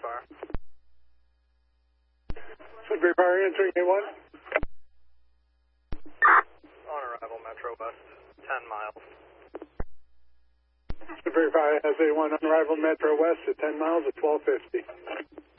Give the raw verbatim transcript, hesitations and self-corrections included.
Fire. Sudbury Fire answering A one. On arrival, Metro West, ten miles. Sudbury Fire has A one on arrival Metro West at ten miles at twelve fifty.